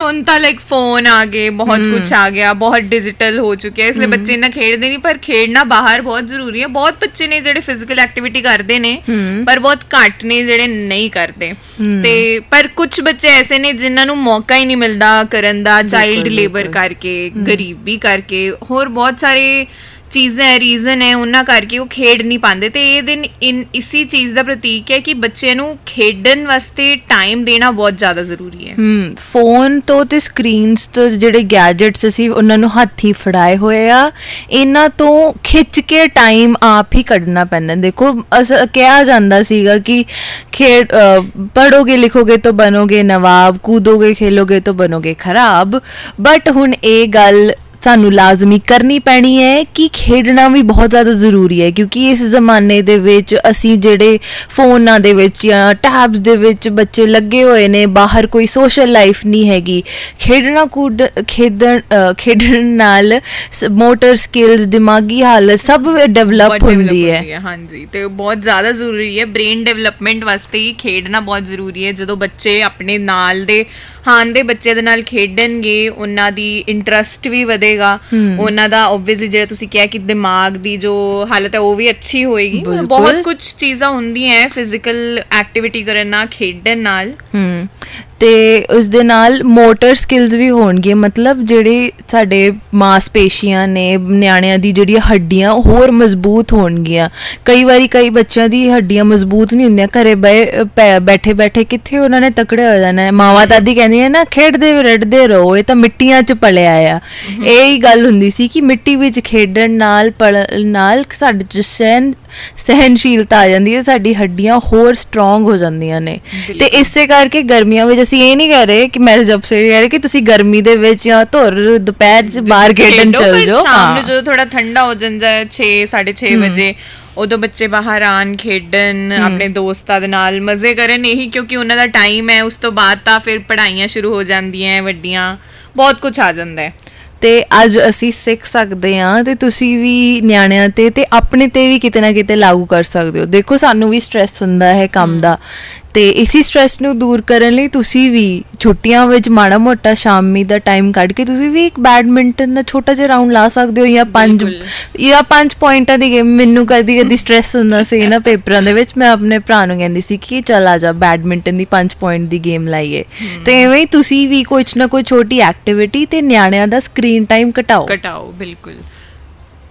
ਹੁਣ ਤਾਂ like phone ਆ ਗਏ, ਬਹੁਤ ਕੁਛ ਆ ਗਿਆ, ਬਹੁਤ ਡਿਜੀਟਲ ਹੋ ਚੁੱਕਿਆ, ਇਸ ਲਈ ਬੱਚੇ ਇੰਨਾ ਖੇਡਦੇ ਨਹੀਂ। ਪਰ ਖੇਡਣਾ ਬਾਹਰ ਬਹੁਤ ਜ਼ਰੂਰੀ ਹੈ। ਬਹੁਤ ਬੱਚੇ ਨੇ ਜਿਹੜੇ ਫਿਜ਼ੀਕਲ ਐਕਟੀਵਿਟੀ ਕਰਦੇ ਨੇ, ਪਰ ਬਹੁਤ ਘੱਟ ਨੇ ਜਿਹੜੇ ਨਹੀਂ ਕਰਦੇ। ਤੇ ਪਰ ਕੁਝ ਬੱਚੇ ਐਸੇ ਨੇ ਜਿਨ੍ਹਾਂ ਨੂੰ ਮੌਕਾ ਹੀ ਨਹੀਂ ਮਿਲਦਾ ਕਰਨ ਦਾ, ਚਾਈਲਡ ਲੇਬਰ ਕਰਕੇ, ਗਰੀਬੀ ਕਰਕੇ, ਹੋਰ ਬਹੁਤ ਸਾਰੇ ਚੀਜ਼ਾਂ ਹੈ, ਰੀਜ਼ਨ ਹੈ, ਉਹਨਾਂ ਕਰਕੇ ਉਹ ਖੇਡ ਨਹੀਂ ਪਾਉਂਦੇ। ਤੇ ਇਹ ਦਿਨ ਇਸੀ ਚੀਜ਼ ਦਾ ਪ੍ਰਤੀਕ ਹੈ ਕਿ ਬੱਚੇ ਨੂੰ ਖੇਡਣ ਵਾਸਤੇ ਟਾਈਮ ਦੇਣਾ ਬਹੁਤ ਜ਼ਿਆਦਾ ਜ਼ਰੂਰੀ ਹੈ। ਫੋਨ ਤੋਂ ਤੇ ਸਕਰੀਨਸ ਤੋਂ ਜਿਹੜੇ ਗੈਜਟਸ ਅਸੀਂ ਉਹਨਾਂ ਨੂੰ ਹੱਥੀਂ ਫੜਾਏ ਹੋਏ ਆ, ਇਹਨਾਂ ਤੋਂ ਖਿੱਚ ਕੇ ਟਾਈਮ ਆਪ ਹੀ ਕੱਢਣਾ ਪੈਂਦਾ। ਦੇਖੋ ਕਿਹਾ ਜਾਂਦਾ ਸੀਗਾ ਕਿ ਪੜ੍ਹੋਗੇ ਲਿਖੋਗੇ ਤਾਂ ਬਣੋਗੇ ਨਵਾਬ, ਕੂਦੋਗੇ ਖੇਲੋਗੇ ਤਾਂ ਬਣੋਗੇ ਖਰਾਬ। ਬਟ ਹੁਣ ਇਹ ਗੱਲ ਸਾਨੂੰ ਲਾਜ਼ਮੀ ਕਰਨੀ ਪੈਣੀ ਹੈ ਕਿ ਖੇਡਣਾ ਵੀ ਬਹੁਤ ਜ਼ਿਆਦਾ ਜ਼ਰੂਰੀ ਹੈ, ਕਿਉਂਕਿ ਇਸ ਜ਼ਮਾਨੇ ਦੇ ਵਿੱਚ ਅਸੀਂ ਜਿਹੜੇ ਫੋਨਾਂ ਦੇ ਵਿੱਚ ਜਾਂ ਟੈਬਸ ਦੇ ਵਿੱਚ ਬੱਚੇ ਲੱਗੇ ਹੋਏ ਨੇ, ਬਾਹਰ ਕੋਈ ਸੋਸ਼ਲ ਲਾਈਫ ਨਹੀਂ ਹੈਗੀ। ਖੇਡਣ ਨਾਲ ਮੋਟਰ ਸਕਿੱਲਸ, ਦਿਮਾਗੀ ਹਾਲਤ ਸਭ ਡਿਵੈਲਪ ਹੁੰਦੀ ਹੈ। ਹਾਂਜੀ, ਤੇ ਬਹੁਤ ਜ਼ਿਆਦਾ ਜ਼ਰੂਰੀ ਹੈ ਬ੍ਰੇਨ ਡਿਵੈਲਪਮੈਂਟ ਵਾਸਤੇ ਹੀ ਖੇਡਣਾ ਬਹੁਤ ਜ਼ਰੂਰੀ ਹੈ। ਜਦੋਂ ਬੱਚੇ ਆਪਣੇ ਨਾਲ ਦੇ ਦੇ ਬੱਚੇ ਦੇ ਨਾਲ ਖੇਡਣਗੇ, ਉਹਨਾਂ ਦੀ ਇੰਟਰਸਟ ਵੀ ਵਧੇਗਾ, ਉਹਨਾਂ ਦਾ ਓਬਵੀਅਸਲੀ ਜਿਹੜਾ ਤੁਸੀਂ ਕਿਹਾ ਕਿ ਦਿਮਾਗ ਦੀ ਜੋ ਹਾਲਤ ਹੈ ਉਹ ਵੀ ਅੱਛੀ ਹੋਏਗੀ। ਬਹੁਤ ਕੁਛ ਚੀਜ਼ਾਂ ਹੁੰਦੀਆਂ ਫਿਜ਼ੀਕਲ ਐਕਟੀਵਿਟੀ ਕਰਨ ਨਾਲ, ਖੇਡਣ ਨਾਲ। ਤੇ ਉਸ ਦੇ ਨਾਲ ਮੋਟਰ ਸਕਿੱਲਸ ਵੀ ਹੋਣਗੇ, ਮਤਲਬ ਜਿਹੜੇ ਸਾਡੇ ਮਾਸਪੇਸ਼ੀਆਂ ਨੇ, ਨਿਆਣਿਆਂ ਦੀ ਜਿਹੜੀਆਂ ਹੱਡੀਆਂ ਹੋਰ ਮਜ਼ਬੂਤ ਹੋਣਗੀਆਂ। ਕਈ ਵਾਰੀ ਕਈ ਬੱਚਿਆਂ ਦੀ ਹੱਡੀਆਂ ਮਜ਼ਬੂਤ ਨਹੀਂ ਹੁੰਦੀਆਂ, ਘਰੇ ਬੈਠੇ ਬੈਠੇ ਕਿੱਥੇ ਉਹਨਾਂ ਨੇ ਤਕੜੇ ਹੋ ਜਾਣਾ। ਮਾਵਾਂ ਦਾਦੀ ਕਹਿੰਦੀਆਂ ਨਾ ਖੇਡਦੇ ਰੜਦੇ ਰਹੋ, ਇਹ ਤਾਂ ਮਿੱਟੀਆਂ 'ਚ ਪਲਿਆ ਆ। ਇਹੀ ਗੱਲ ਹੁੰਦੀ ਸੀ ਕਿ ਮਿੱਟੀ ਵਿੱਚ ਖੇਡਣ ਨਾਲ ਪਲਣ ਨਾਲ ਸਾਡੇ 'ਚ ਸਹਿਨਸ਼ੀਲਤਾ ਆ ਜਾਂਦੀ ਹੈ, ਸਾਡੀ ਹੱਡੀਆਂ ਹੋਰ ਸਟਰੋਂਗ ਹੋ ਜਾਂਦੀਆਂ ਨੇ। ਤੇ ਇਸੇ ਕਰਕੇ ਗਰਮੀਆਂ ਵਿੱਚ ਅਸੀਂ ਇਹ ਨਹੀਂ ਕਹਿ ਰਹੇ ਕਿ ਮੈਂ ਜਬ ਸੇ ਕਹਿ ਰਹੀ ਕਿ ਤੁਸੀਂ ਗਰਮੀ ਦੇ ਵਿੱਚ ਜਾਂ ਧੁਰ ਦੁਪਹਿਰ 'ਚ ਬਾਹਰ ਖੇਡਣ ਚਲ ਜਾਓ। ਸ਼ਾਮ ਨੂੰ ਜਦੋਂ ਥੋੜਾ ਠੰਡਾ ਹੋ ਜਾਂਦਾ 6-6:30 ਵਜੇ, ਉਦੋਂ ਬੱਚੇ ਬਾਹਰ ਆਣ, ਖੇਡਣ, ਆਪਣੇ ਦੋਸਤਾਂ ਦੇ ਨਾਲ ਮਜ਼ੇ ਕਰਨ, ਇਹੀ ਕਿਉਂਕਿ ਉਹਨਾਂ ਦਾ ਟਾਈਮ ਹੈ। ਉਸ ਤੋਂ ਬਾਅਦ ਤਾਂ ਫਿਰ ਪੜ੍ਹਾਈਆਂ ਸ਼ੁਰੂ ਹੋ ਜਾਂਦੀਆਂ ਵੱਡੀਆਂ, ਬਹੁਤ ਕੁਛ ਆ ਜਾਂਦਾ ਹੈ। ਤੇ ਅੱਜ ਅਸੀਂ ਸਿੱਖ ਸਕਦੇ ਹਾਂ ਤੇ ਤੁਸੀਂ ਵੀ ਨਿਆਣਿਆਂ ਤੇ ਆਪਣੇ ਤੇ ਵੀ ਕਿਤੇ ਨਾ ਕਿਤੇ ਲਾਗੂ ਕਰ ਸਕਦੇ ਹੋ। ਦੇਖੋ ਸਾਨੂੰ ਵੀ ਸਟ੍ਰੈਸ ਹੁੰਦਾ ਹੈ ਕੰਮ ਦਾ, ਤੇ ਇਸੀ ਸਟ੍ਰੈਸ ਨੂੰ ਦੂਰ ਕਰਨ ਲਈ ਤੁਸੀਂ ਵੀ ਛੁੱਟੀਆਂ ਵਿੱਚ ਮਾੜਾ ਮੋਟਾ ਸ਼ਾਮੀ ਦਾ ਟਾਈਮ ਕੱਢ ਕੇ ਤੁਸੀਂ ਵੀ ਇੱਕ ਬੈਡਮਿੰਟਨ ਦਾ ਛੋਟਾ ਜਿਹਾ ਰਾਊਂਡ ਲਾ ਸਕਦੇ ਹੋ, ਜਾਂ 5 ਪੁਆਇੰਟਾਂ ਦੀ ਗੇਮ। ਮੈਨੂੰ ਕਦੀ ਸਟ੍ਰੈਸ ਹੁੰਦਾ ਸੀ ਨਾ ਪੇਪਰਾਂ ਦੇ ਵਿੱਚ, ਮੈਂ ਆਪਣੇ ਭਰਾ ਨੂੰ ਕਹਿੰਦੀ ਸੀ ਕਿ ਚੱਲ ਆ ਜਾ ਬੈਡਮਿੰਟਨ ਦੀ 5 ਪੁਆਇੰਟ ਦੀ ਗੇਮ ਲਾਈਏ। ਤੇ ਇਵੇਂ ਹੀ ਤੁਸੀਂ ਵੀ ਕੁਛ ਨਾ ਕੋਈ ਛੋਟੀ ਐਕਟੀਵਿਟੀ ਤੇ ਨਿਆਣਿਆਂ ਦਾ ਸਕਰੀਨ ਟਾਈਮ ਘਟਾਓ। ਬਿਲਕੁਲ।